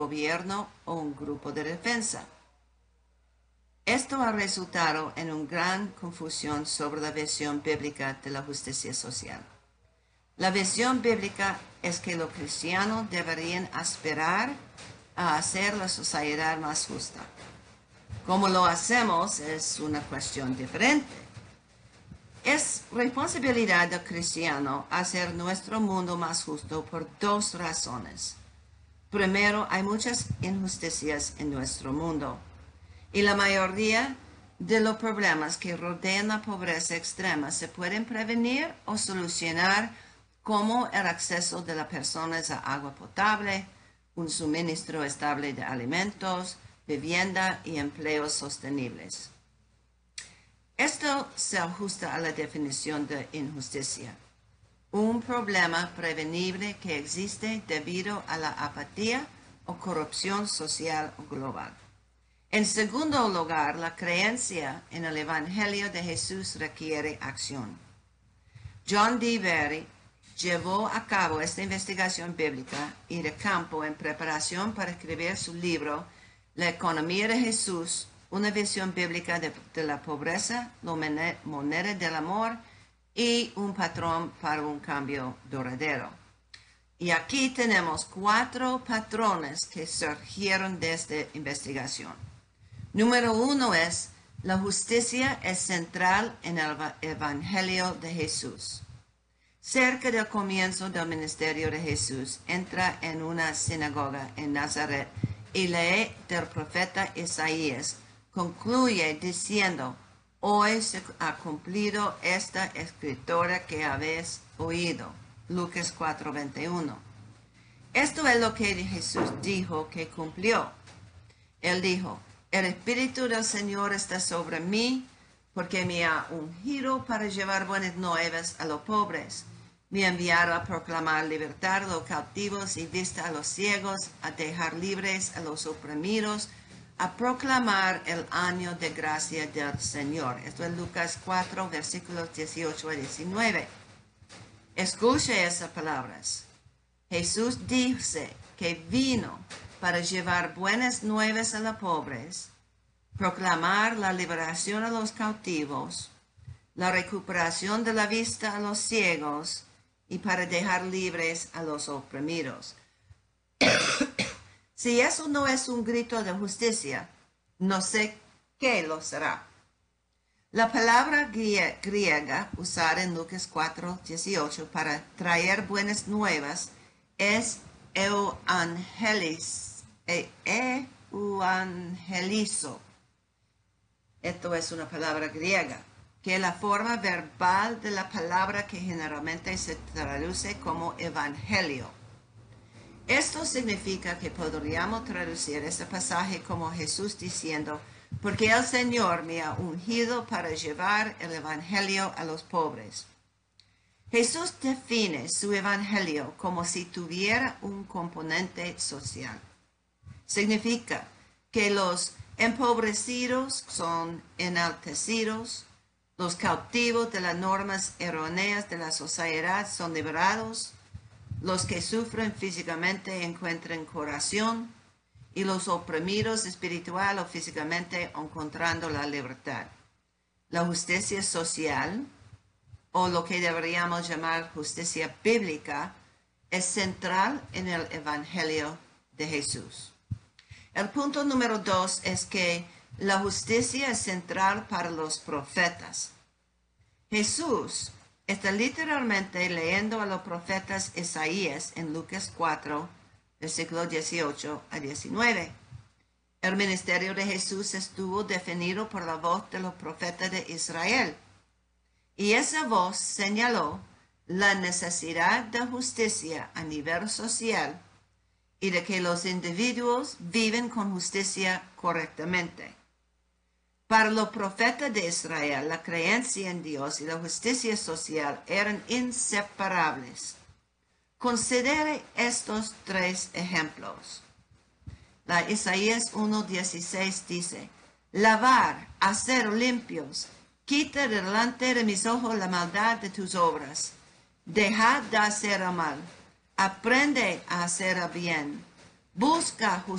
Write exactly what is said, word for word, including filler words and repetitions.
gobierno o un grupo de defensa. Esto ha resultado en una gran confusión sobre la visión bíblica de la justicia social. La visión bíblica es que los cristianos deberían aspirar a hacer la sociedad más justa. Cómo lo hacemos es una cuestión diferente. Es responsabilidad del cristiano hacer nuestro mundo más justo por dos razones. Primero, hay muchas injusticias en nuestro mundo y la mayoría de los problemas que rodean la pobreza extrema se pueden prevenir o solucionar, como el acceso de las personas a agua potable, un suministro estable de alimentos, vivienda y empleos sostenibles. Esto se ajusta a la definición de injusticia, un problema prevenible que existe debido a la apatía o corrupción social o global. En segundo lugar, la creencia en el Evangelio de Jesús requiere acción. John D. Barry llevó a cabo esta investigación bíblica y de campo en preparación para escribir su libro La economía de Jesús, una visión bíblica de, de la pobreza, la moneda del amor y un patrón para un cambio duradero. Y aquí tenemos cuatro patrones que surgieron de esta investigación. Número uno es: la justicia es central en el Evangelio de Jesús. Cerca del comienzo del ministerio de Jesús, entra en una sinagoga en Nazaret y lee del profeta Isaías. Concluye diciendo: hoy se ha cumplido esta escritura que habéis oído. Lucas cuatro veintiuno. Esto es lo que Jesús dijo que cumplió. Él dijo: el Espíritu del Señor está sobre mí, porque me ha ungido para llevar buenas nuevas a los pobres. Me ha enviado a proclamar libertad a los cautivos y vista a los ciegos, a dejar libres a los oprimidos, a proclamar el año de gracia del Señor. Esto es Lucas cuatro, versículos dieciocho a diecinueve. Escuche esas palabras. Jesús dice que vino para llevar buenas nuevas a los pobres, proclamar la liberación a los cautivos, la recuperación de la vista a los ciegos y para dejar libres a los oprimidos. Si eso no es un grito de justicia, no sé qué lo será. La palabra griega usada en Lucas cuatro dieciocho para traer buenas nuevas es euangelis, euangelizo. Esto es una palabra griega, que es la forma verbal de la palabra que generalmente se traduce como evangelio. Esto significa que podríamos traducir este pasaje como Jesús diciendo: porque el Señor me ha ungido para llevar el evangelio a los pobres. Jesús define su evangelio como si tuviera un componente social. Significa que los empobrecidos son enaltecidos, los cautivos de las normas erróneas de la sociedad son liberados, los que sufren físicamente encuentran curación y los oprimidos espiritual o físicamente encontrando la libertad. La justicia social, o lo que deberíamos llamar justicia bíblica, es central en el Evangelio de Jesús. El punto número dos es que la justicia es central para los profetas. Jesús está literalmente leyendo a los profetas Isaías en Lucas cuatro, versículos dieciocho a diecinueve. El ministerio de Jesús estuvo definido por la voz de los profetas de Israel. Y esa voz señaló la necesidad de justicia a nivel social y de que los individuos viven con justicia correctamente. Para los profetas de Israel, la creencia en Dios y la justicia social eran inseparables. Considere estos tres ejemplos. La Isaías uno dieciséis dice: lavar, hacer limpios, quita delante de mis ojos la maldad de tus obras. Dejad de hacer el mal, aprende a hacer el bien. busca